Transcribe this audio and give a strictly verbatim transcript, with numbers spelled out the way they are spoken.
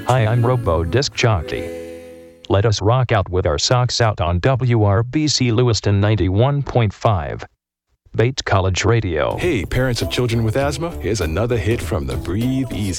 Hi, I'm Robo Disc Jockey. Let us rock out with our socks out on W R B C Lewiston ninety-one point five. Bates College Radio. Hey, parents of children with asthma, here's another hit from the Breathe Easy